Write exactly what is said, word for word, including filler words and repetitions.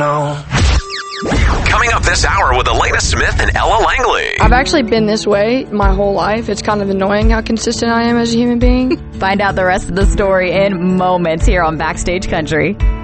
know. Coming up this hour with Elena Smith and Ella Langley. I've actually been this way my whole life. It's kind of annoying how consistent I am as a human being. Find out the rest of the story in moments here on Backstage Country.